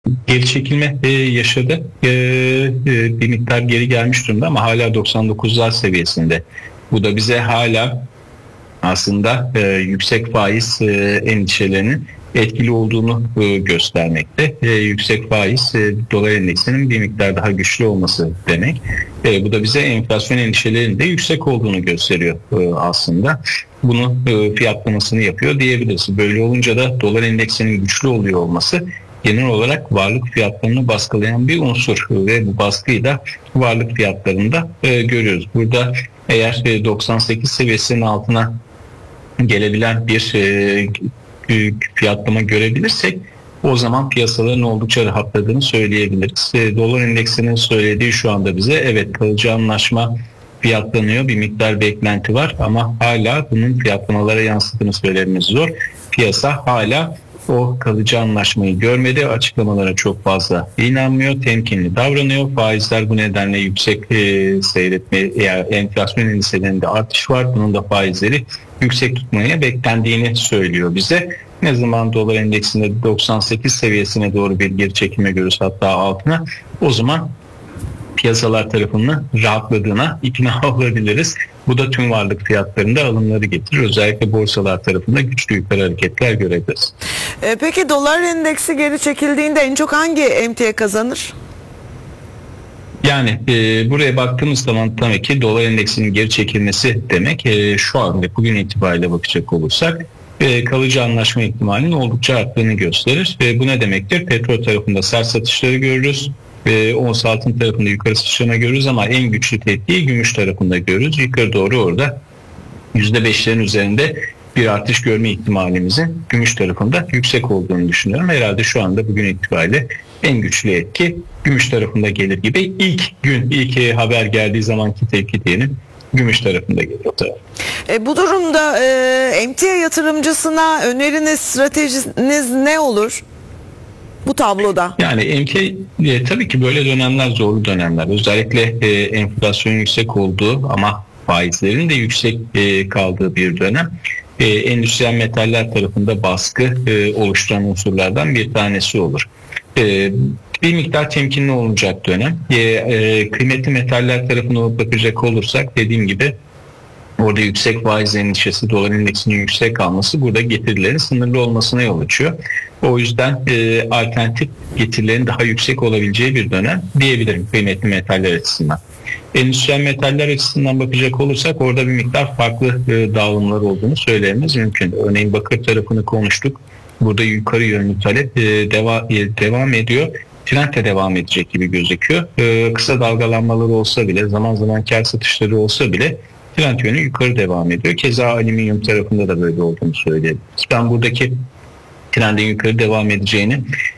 Geri çekilme yaşadı. Bir miktar geri gelmiş durumda ama hala 99'lar seviyesinde. Bu da bize hala aslında yüksek faiz endişelerinin etkili olduğunu göstermekte. Yüksek faiz dolar endeksinin bir miktar daha güçlü olması demek. Bu da bize enflasyon endişelerinin de yüksek olduğunu gösteriyor aslında. Bunu fiyatlamasını yapıyor diyebiliriz. Böyle olunca da dolar endeksinin güçlü oluyor olması genel olarak varlık fiyatlarını baskılayan bir unsur ve bu baskıyı da varlık fiyatlarında görüyoruz. Burada eğer 98 seviyesinin altına gelebilen bir fiyatlama görebilirsek o zaman piyasaların oldukça rahatladığını söyleyebiliriz. Dolar endeksinin söylediği şu anda bize evet kalıcı anlaşma fiyatlanıyor, bir miktar beklenti var ama hala bunun fiyatlamalara yansıdığını söylememiz zor. Piyasa hala o kalıcı anlaşmayı görmedi. Açıklamalara çok fazla inanmıyor. Temkinli davranıyor. Faizler bu nedenle yüksek seyretme, yani enflasyon endişelerinde artış var. Bunun da faizleri yüksek tutmaya beklendiğini söylüyor bize. Ne zaman dolar endeksinde 98 seviyesine doğru bir geri çekilme görürüz, hatta altına, o zaman piyasalar tarafından rahatladığına ikna olabiliriz. Bu da tüm varlık fiyatlarında alımları getirir. Özellikle borsalar tarafında güçlü yukarı hareketler görebiliriz. Peki dolar endeksi geri çekildiğinde en çok hangi emtia kazanır? Yani buraya baktığımız zaman tabii ki dolar endeksinin geri çekilmesi demek şu anda bugün itibariyle bakacak olursak kalıcı anlaşma ihtimalinin oldukça arttığını gösterir. Bu ne demektir? Petrol tarafında sert satışları görürüz. Ons altın tarafında yukarı sıçrama görürüz ama en güçlü tepkiyi gümüş tarafında görürüz. Yukarı doğru orada %5'lerin üzerinde bir artış görme ihtimalimizin gümüş tarafında yüksek olduğunu düşünüyorum. Herhalde şu anda bugün itibariyle en güçlü etki gümüş tarafında gelir gibi. İlk haber geldiği zamanki tepki diyelim gümüş tarafında geliyor. Bu durumda emtia yatırımcısına öneriniz, stratejiniz ne olur? Bu tabloda. Yani tabii ki böyle dönemler zorlu dönemler. Özellikle enflasyon yüksek olduğu ama faizlerin de yüksek kaldığı bir dönem. Endüstriyel metaller tarafında baskı oluşturan unsurlardan bir tanesi olur. Bir miktar temkinli olacak dönem. Kıymetli metaller tarafına bakacak olursak dediğim gibi orada yüksek faiz endişesi, dolar endeksinin yüksek kalması burada getirilerin sınırlı olmasına yol açıyor. O yüzden alternatif getirilerin daha yüksek olabileceği bir dönem diyebilirim kıymetli metaller açısından. Endüstriyel metaller açısından bakacak olursak orada bir miktar farklı dağılımlar olduğunu söylememiz mümkün. Örneğin bakır tarafını konuştuk. Burada yukarı yönlü talep devam ediyor. Trend de devam edecek gibi gözüküyor. Kısa dalgalanmaları olsa bile, zaman zaman kar satışları olsa bile trend yönü yukarı devam ediyor. Keza alüminyum tarafında da böyle olduğunu söyleyebiliriz. Ben buradaki trendin yukarı devam edeceğini,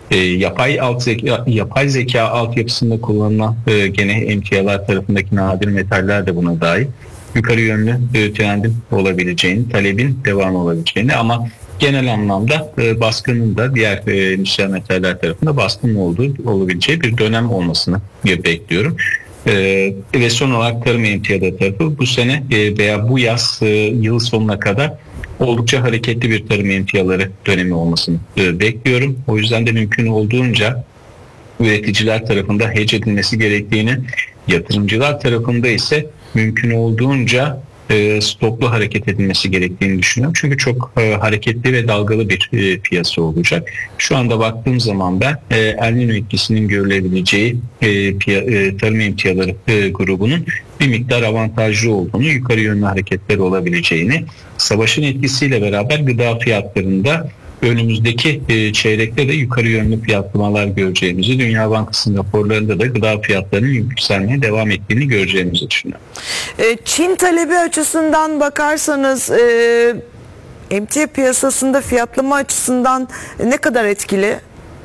yapay zeka altyapısında kullanılan gene emtialar tarafındaki nadir metaller de buna dahil yukarı yönlü trendin olabileceğini, talebin devam olabileceğini ama genel anlamda baskının da diğer endüstriyel metaller tarafında baskının olabileceği bir dönem olmasını bekliyorum. Ve son olarak tarım emtiaları tarafı bu sene veya bu yaz yıl sonuna kadar oldukça hareketli bir tarım emtiaları dönemi olmasını bekliyorum. O yüzden de mümkün olduğunca üreticiler tarafında hedge edilmesi gerektiğini, yatırımcılar tarafında ise mümkün olduğunca stoplu hareket edilmesi gerektiğini düşünüyorum. Çünkü çok hareketli ve dalgalı bir piyasa olacak. Şu anda baktığım zaman ben El Niño etkisinin görülebileceği tarım emtiaları grubunun bir miktar avantajlı olduğunu, yukarı yönlü hareketler olabileceğini, savaşın etkisiyle beraber gıda fiyatlarında önümüzdeki çeyrekte de yukarı yönlü fiyatlamalar göreceğimizi, Dünya Bankası'nın raporlarında da gıda fiyatlarının yükselmeye devam ettiğini göreceğimizi düşünüyorum. Çin talebi açısından bakarsanız emtia piyasasında fiyatlama açısından ne kadar etkili?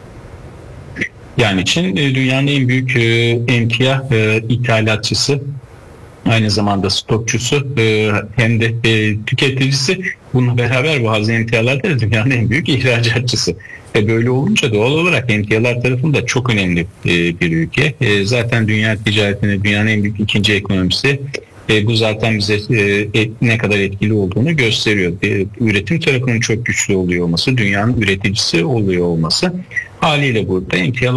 Yani Çin dünyanın en büyük emtia ithalatçısı, aynı zamanda stokçusu hem de tüketicisi. Bununla beraber bazı emtialarda da dünyanın en büyük ihracatçısı. Böyle olunca doğal olarak emtialar tarafında çok önemli bir ülke. Zaten dünya ticaretinde dünyanın en büyük ikinci ekonomisi. Bu zaten bize ne kadar etkili olduğunu gösteriyor. Üretim tarafının çok güçlü oluyor olması, dünyanın üreticisi oluyor olması Haliyle burada emtialar